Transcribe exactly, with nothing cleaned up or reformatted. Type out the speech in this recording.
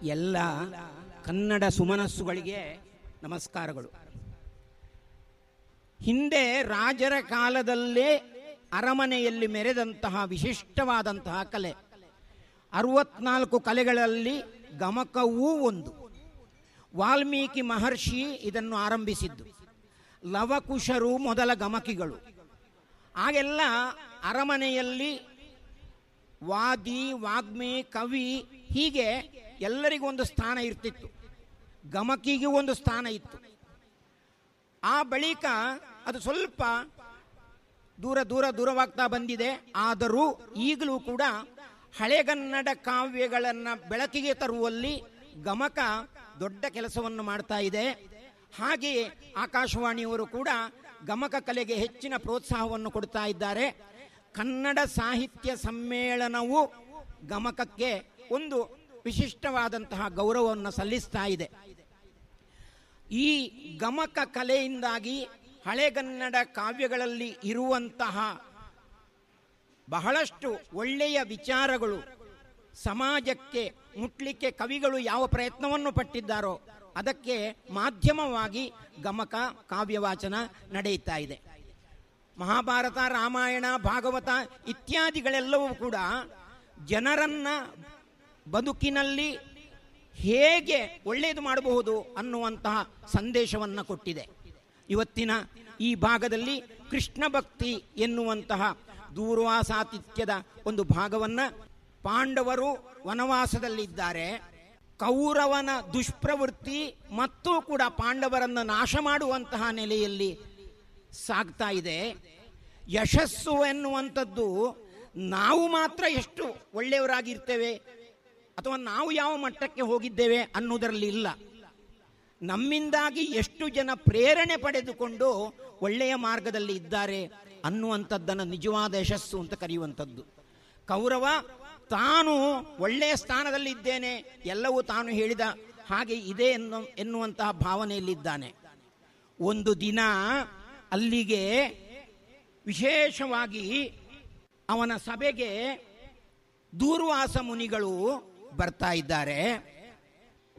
ಎಲ್ಲ ಕನ್ನಡ ಸುಮನಸ್ಸುಗಳಿಗೆ ನಮಸ್ಕಾರಗಳು. ಹಿಂದೆ ರಾಜರ ಕಾಲದಲ್ಲೇ ಅರಮನೆಯಲ್ಲಿ ಮೆರೆದಂತಹ ವಿಶಿಷ್ಟವಾದಂತಹ ಕಲೆ, ಅರವತ್ನಾಲ್ಕು ಕಲೆಗಳಲ್ಲಿ ಗಮಕವೂ ಒಂದು. ವಾಲ್ಮೀಕಿ ಮಹರ್ಷಿ ಇದನ್ನು ಆರಂಭಿಸಿದ್ದು. ಲವಕುಶರು ಮೊದಲ ಗಮಕಿಗಳು. ಆಗೆಲ್ಲ ಅರಮನೆಯಲ್ಲಿ ವಾದಿ, ವಾಗ್ಮಿ, ಕವಿ ಹೀಗೆ ಎಲ್ಲರಿಗೂ ಒಂದು ಸ್ಥಾನ ಇರ್ತಿತ್ತು. ಗಮಕಿಗೂ ಒಂದು ಸ್ಥಾನ ಇತ್ತು. ಆ ಬಳಿಕ ಅದು ಸ್ವಲ್ಪ ದೂರ ದೂರ ದೂರವಾಗ್ತಾ ಬಂದಿದೆ. ಆದರೂ ಈಗಲೂ ಕೂಡ ಹಳೆಗನ್ನಡ ಕಾವ್ಯಗಳನ್ನು ಬೆಳಕಿಗೆ ತರುವಲ್ಲಿ ಗಮಕ ದೊಡ್ಡ ಕೆಲಸವನ್ನು ಮಾಡ್ತಾ ಇದೆ. ಹಾಗೆಯೇ ಆಕಾಶವಾಣಿಯವರು ಕೂಡ ಗಮಕ ಕಲೆಗೆ ಹೆಚ್ಚಿನ ಪ್ರೋತ್ಸಾಹವನ್ನು ಕೊಡ್ತಾ ಇದ್ದಾರೆ. ಕನ್ನಡ ಸಾಹಿತ್ಯ ಸಮ್ಮೇಳನವು ಗಮಕಕ್ಕೆ ಒಂದು ವಿಶಿಷ್ಟವಾದಂತಹ ಗೌರವವನ್ನು ಸಲ್ಲಿಸ್ತಾ ಇದೆ. ಈ ಗಮಕ ಕಲೆಯಿಂದಾಗಿ ಹಳೆಗನ್ನಡ ಕಾವ್ಯಗಳಲ್ಲಿ ಇರುವಂತಹ ಬಹಳಷ್ಟು ಒಳ್ಳೆಯ ವಿಚಾರಗಳು ಸಮಾಜಕ್ಕೆ ಮುಟ್ಲಿಕ್ಕೆ ಕವಿಗಳು ಯಾವ ಪ್ರಯತ್ನವನ್ನು ಪಟ್ಟಿದ್ದಾರೋ ಅದಕ್ಕೆ ಮಾಧ್ಯಮವಾಗಿ ಗಮಕ ಕಾವ್ಯವಾಚನ ನಡೆಯುತ್ತಾ ಇದೆ. ಮಹಾಭಾರತ, ರಾಮಾಯಣ, ಭಾಗವತ ಇತ್ಯಾದಿಗಳೆಲ್ಲವೂ ಕೂಡ ಜನರನ್ನ ಬದುಕಿನಲ್ಲಿ ಹೇಗೆ ಒಳ್ಳೆಯದು ಮಾಡಬಹುದು ಅನ್ನುವಂತಹ ಸಂದೇಶವನ್ನು ಕೊಟ್ಟಿದೆ. ಇವತ್ತಿನ ಈ ಭಾಗದಲ್ಲಿ ಕೃಷ್ಣ ಭಕ್ತಿ ಎನ್ನುವಂತಹ ದೂರ್ವಾಸಾತಿಥ್ಯದ ಒಂದು ಭಾಗವನ್ನು, ಪಾಂಡವರು ವನವಾಸದಲ್ಲಿದ್ದಾರೆ, ಕೌರವನ ದುಷ್ಪ್ರವೃತ್ತಿ ಮತ್ತು ಕೂಡ ಪಾಂಡವರನ್ನು ನಾಶ ಮಾಡುವಂತಹ ನೆಲೆಯಲ್ಲಿ ಸಾಗ್ತಾ ಇದೆ. ಯಶಸ್ಸು ಎನ್ನುವಂಥದ್ದು ನಾವು ಮಾತ್ರ ಎಷ್ಟು ಒಳ್ಳೆಯವರಾಗಿರ್ತೇವೆ ಅಥವಾ ನಾವು ಯಾವ ಮಟ್ಟಕ್ಕೆ ಹೋಗಿದ್ದೇವೆ ಅನ್ನೋದರಲ್ಲಿ ಇಲ್ಲ. ನಮ್ಮಿಂದಾಗಿ ಎಷ್ಟು ಜನ ಪ್ರೇರಣೆ ಪಡೆದುಕೊಂಡು ಒಳ್ಳೆಯ ಮಾರ್ಗದಲ್ಲಿ ಇದ್ದಾರೆ ಅನ್ನುವಂಥದ್ದನ್ನು ನಿಜವಾದ ಯಶಸ್ಸು ಅಂತ ಕರೆಯುವಂಥದ್ದು. ಕೌರವ ತಾನು ಒಳ್ಳೆಯ ಸ್ಥಾನದಲ್ಲಿ ಇದ್ದೇನೆ, ಎಲ್ಲವೂ ತಾನು ಹೇಳಿದ ಹಾಗೆ ಇದೆ ಎನ್ನು ಎನ್ನುವಂತಹ ಭಾವನೆಯಲ್ಲಿದ್ದಾನೆ. ಒಂದು ದಿನ ಅಲ್ಲಿಗೆ ವಿಶೇಷವಾಗಿ ಅವನ ಸಭೆಗೆ ದೂರ್ವಾಸ ಮುನಿಗಳು ಬರ್ತಾ ಇದ್ದಾರೆ.